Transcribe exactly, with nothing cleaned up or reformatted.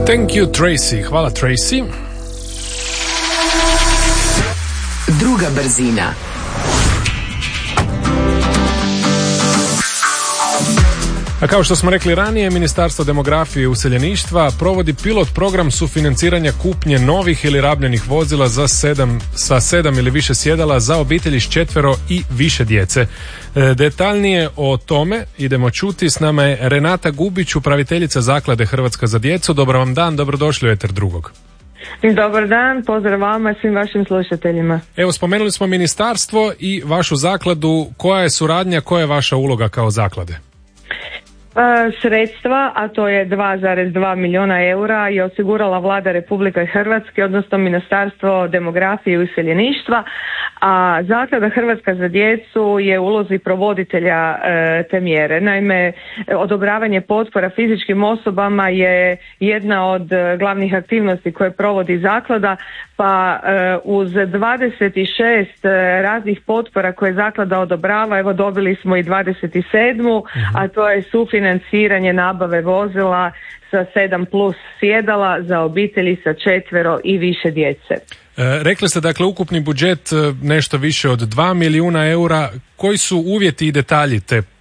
Thank you Tracy, hvala Tracy. Druga brzina. A kao što smo rekli ranije, Ministarstvo demografije i useljeništva provodi pilot program sufinanciranja kupnje novih ili rabljenih vozila za sedam, sa sedam ili više sjedala za obitelji s četvero i više djece. E, detaljnije o tome idemo čuti. S nama je Renata Gubić, upraviteljica Zaklade Hrvatska za djecu. Dobar vam dan, dobrodošli u Eter drugog. Dobar dan, pozdrav vama i svim vašim slušateljima. Evo, spomenuli smo ministarstvo i vašu zakladu. Koja je suradnja, koja je vaša uloga kao zaklade? Sredstva, a to je dva zarez dva milijuna eura, je osigurala Vlada Republike Hrvatske, odnosno Ministarstvo demografije i useljeništva, a Zaklada Hrvatska za djecu je u ulozi provoditelja e, te mjere. Naime, odobravanje potpora fizičkim osobama je jedna od glavnih aktivnosti koje provodi Zaklada, pa e, uz dvadeset šest raznih potpora koje Zaklada odobrava, evo dobili smo i dvadeset sedmu, mm-hmm. a to je sufinanciranje nabave vozila sa sedam plus sjedala za obitelji sa četvero i više djece. E, rekli ste dakle ukupni budžet nešto više od dva milijuna eura. Koji su uvjeti i detalji te